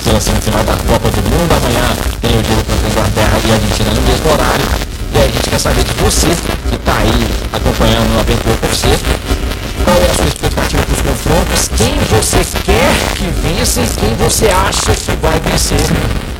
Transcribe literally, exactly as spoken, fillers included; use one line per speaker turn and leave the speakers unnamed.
pela semifinal da Copa do Mundo. Amanhã tem o jogo contra a Inglaterra e a Argentina no mesmo horário. E a gente quer saber de você, que está aí acompanhando o Noventa e oito por cento, qual é a sua expectativa para os confrontos, quem você quer que vença e quem você acha que vai vencer